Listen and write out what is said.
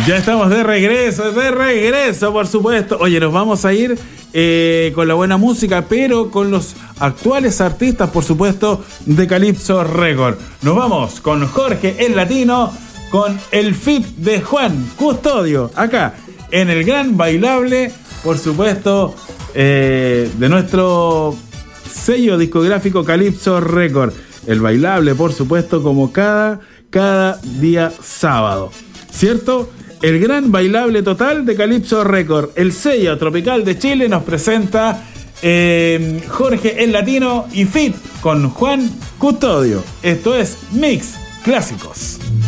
Ya estamos de regreso, por supuesto. Oye, nos vamos a ir con la buena música, pero con los actuales artistas, por supuesto, de Calypso Record. Nos vamos con Jorge el Latino, con el feat de Juan Custodio, acá en el gran bailable, por supuesto, de nuestro sello discográfico Calypso Record. El bailable, por supuesto, como cada día sábado, ¿cierto? El gran bailable total de Calypso Record, el sello tropical de Chile, nos presenta Jorge el Latino y feat con Juan Custodio. Esto es Mix Clásicos.